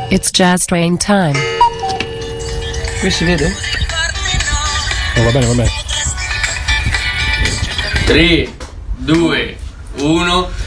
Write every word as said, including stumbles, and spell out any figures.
It's Jazz Train time. Qui si vede? Oh, va bene, va bene. tre, due, uno